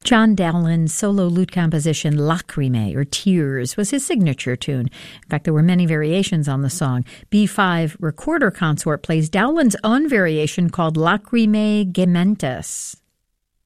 John Dowland's solo lute composition Lacrimae, or Tears, was his signature tune. In fact, there were many variations on the song. B5 Recorder Consort plays Dowland's own variation called Lacrimae Gementes.